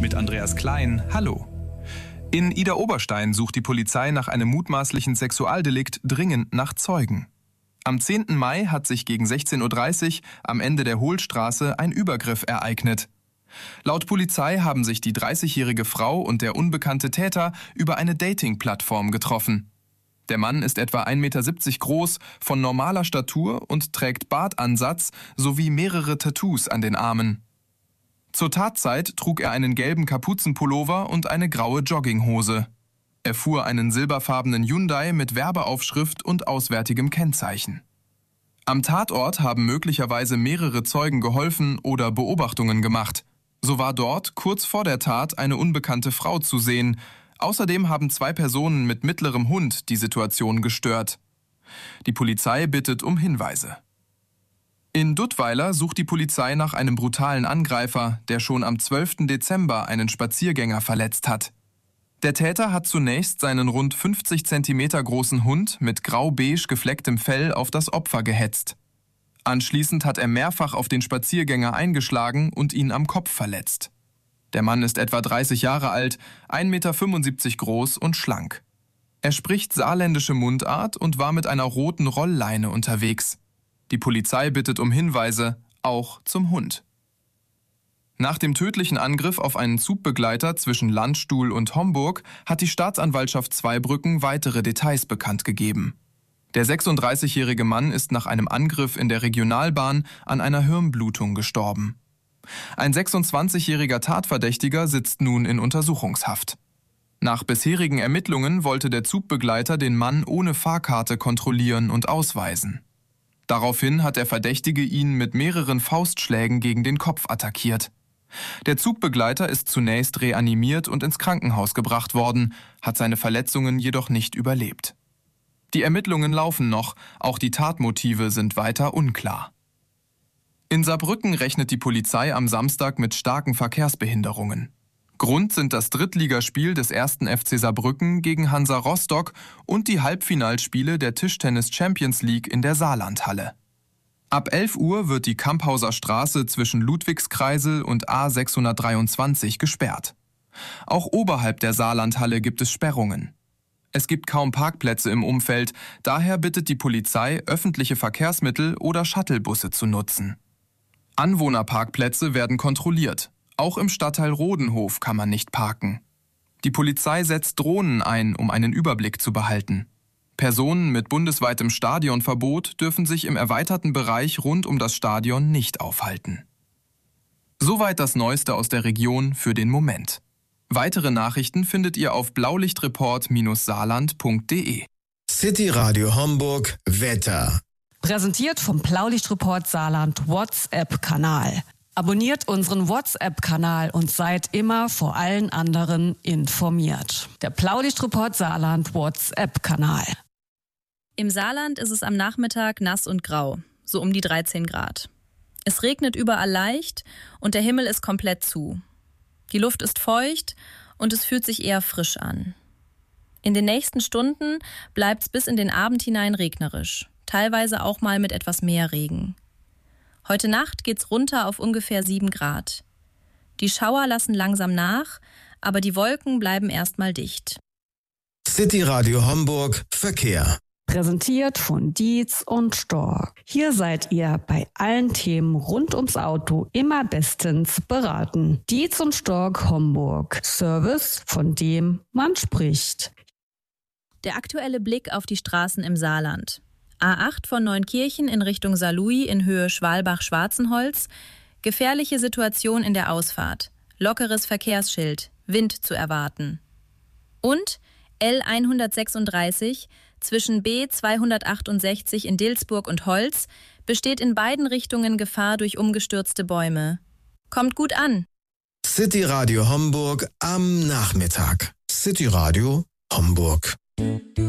mit Andreas Klein. Hallo. In Idar-Oberstein sucht die Polizei nach einem mutmaßlichen Sexualdelikt dringend nach Zeugen. Am 10. Mai hat sich gegen 16:30 Uhr am Ende der Hohlstraße ein Übergriff ereignet. Laut Polizei haben sich die 30-jährige Frau und der unbekannte Täter über eine Dating-Plattform getroffen. Der Mann ist etwa 1,70 Meter groß, von normaler Statur und trägt Bartansatz sowie mehrere Tattoos an den Armen. Zur Tatzeit trug er einen gelben Kapuzenpullover und eine graue Jogginghose. Er fuhr einen silberfarbenen Hyundai mit Werbeaufschrift und auswärtigem Kennzeichen. Am Tatort haben möglicherweise mehrere Zeugen geholfen oder Beobachtungen gemacht. So war dort kurz vor der Tat eine unbekannte Frau zu sehen. Außerdem haben 2 Personen mit mittlerem Hund die Situation gestört. Die Polizei bittet um Hinweise. In Duttweiler sucht die Polizei nach einem brutalen Angreifer, der schon am 12. Dezember einen Spaziergänger verletzt hat. Der Täter hat zunächst seinen rund 50 Zentimeter großen Hund mit grau-beige geflecktem Fell auf das Opfer gehetzt. Anschließend hat er mehrfach auf den Spaziergänger eingeschlagen und ihn am Kopf verletzt. Der Mann ist etwa 30 Jahre alt, 1,75 Meter groß und schlank. Er spricht saarländische Mundart und war mit einer roten Rollleine unterwegs. Die Polizei bittet um Hinweise, auch zum Hund. Nach dem tödlichen Angriff auf einen Zugbegleiter zwischen Landstuhl und Homburg hat die Staatsanwaltschaft Zweibrücken weitere Details bekannt gegeben. Der 36-jährige Mann ist nach einem Angriff in der Regionalbahn an einer Hirnblutung gestorben. Ein 26-jähriger Tatverdächtiger sitzt nun in Untersuchungshaft. Nach bisherigen Ermittlungen wollte der Zugbegleiter den Mann ohne Fahrkarte kontrollieren und ausweisen. Daraufhin hat der Verdächtige ihn mit mehreren Faustschlägen gegen den Kopf attackiert. Der Zugbegleiter ist zunächst reanimiert und ins Krankenhaus gebracht worden, hat seine Verletzungen jedoch nicht überlebt. Die Ermittlungen laufen noch, auch die Tatmotive sind weiter unklar. In Saarbrücken rechnet die Polizei am Samstag mit starken Verkehrsbehinderungen. Grund sind das Drittligaspiel des 1. FC Saarbrücken gegen Hansa Rostock und die Halbfinalspiele der Tischtennis Champions League in der Saarlandhalle. Ab 11 Uhr wird die Kamphauser Straße zwischen Ludwigskreisel und A 623 gesperrt. Auch oberhalb der Saarlandhalle gibt es Sperrungen. Es gibt kaum Parkplätze im Umfeld, daher bittet die Polizei, öffentliche Verkehrsmittel oder Shuttlebusse zu nutzen. Anwohnerparkplätze werden kontrolliert. Auch im Stadtteil Rodenhof kann man nicht parken. Die Polizei setzt Drohnen ein, um einen Überblick zu behalten. Personen mit bundesweitem Stadionverbot dürfen sich im erweiterten Bereich rund um das Stadion nicht aufhalten. Soweit das Neueste aus der Region für den Moment. Weitere Nachrichten findet ihr auf blaulichtreport-saarland.de. City Radio Homburg Wetter. Präsentiert vom Blaulichtreport Saarland WhatsApp-Kanal. Abonniert unseren WhatsApp-Kanal und seid immer vor allen anderen informiert. Der Blaulichtreport Saarland WhatsApp-Kanal. Im Saarland ist es am Nachmittag nass und grau, so um die 13 Grad. Es regnet überall leicht und der Himmel ist komplett zu. Die Luft ist feucht und es fühlt sich eher frisch an. In den nächsten Stunden bleibt es bis in den Abend hinein regnerisch, teilweise auch mal mit etwas mehr Regen. Heute Nacht geht's runter auf ungefähr 7 Grad. Die Schauer lassen langsam nach, aber die Wolken bleiben erstmal dicht. City Radio Homburg Verkehr. Präsentiert von Dietz und Stork. Hier seid ihr bei allen Themen rund ums Auto immer bestens beraten. Dietz und Stork Homburg. Service, von dem man spricht. Der aktuelle Blick auf die Straßen im Saarland. A8 von Neunkirchen in Richtung Saarlouis in Höhe Schwalbach-Schwarzenholz. Gefährliche Situation in der Ausfahrt. Lockeres Verkehrsschild. Wind zu erwarten. Und L136 zwischen B268 in Dilsburg und Holz besteht in beiden Richtungen Gefahr durch umgestürzte Bäume. Kommt gut an! City Radio Homburg am Nachmittag. City Radio Homburg.